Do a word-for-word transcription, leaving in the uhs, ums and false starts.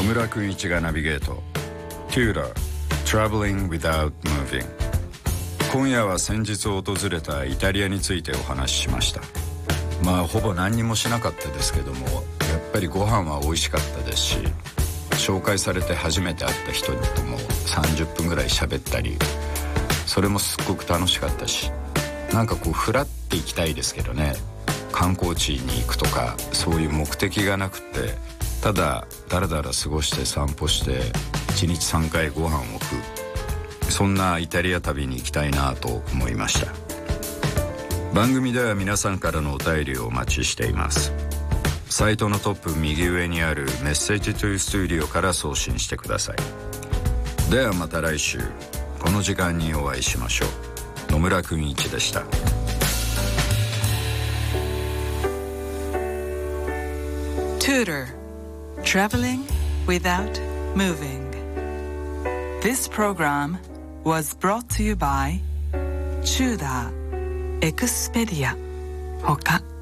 村くんいちがナビゲート Tutor Traveling Without Moving。 今夜は先日訪れたイタリアについてお話ししました。まあほぼ何にもしなかったですけども、やっぱりご飯は美味しかったですし、紹介されて初めて会った人ともさんじゅっぷんぐらい喋ったり、それもすっごく楽しかったし、なんかこうフラって行きたいですけどね、観光地に行くとかそういう目的がなくて、ただだらだら過ごして散歩していちにちさんかいご飯を食う、そんなイタリア旅に行きたいなと思いました。番組では皆さんからのお便りをお待ちしています。サイトのトップ右上にあるメッセージトゥースタジオから送信してください。ではまた来週この時間にお会いしましょう。野村くんいちでした。 Tutor Traveling Without Moving. This program was brought to you by Tudor Expedia ほか